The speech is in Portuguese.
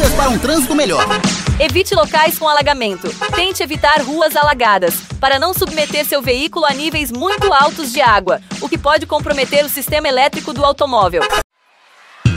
dicas para um trânsito melhor. Evite locais com alagamento. Tente evitar ruas alagadas, para não submeter seu veículo a níveis muito altos de água, o que pode comprometer o sistema elétrico do automóvel.